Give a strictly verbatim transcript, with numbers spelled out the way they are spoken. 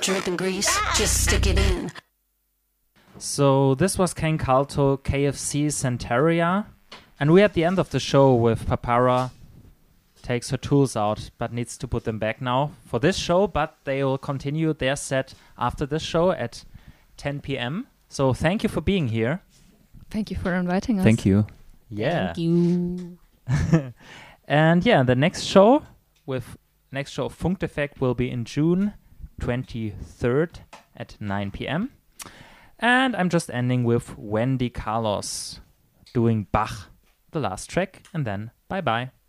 dripping grease, just stick it in. So this was Ken Calto, K F C Santeria. And we're at the end of the show with Papara takes her tools out, but needs to put them back now for this show. But they will continue their set after this show at ten p.m. So thank you for being here. Thank you for inviting us. Thank you. Yeah. Thank you. And yeah, the next show with next show of Funkdefekt will be in June twenty-third at nine p.m. And I'm just ending with Wendy Carlos doing Bach, the last track, and then bye bye.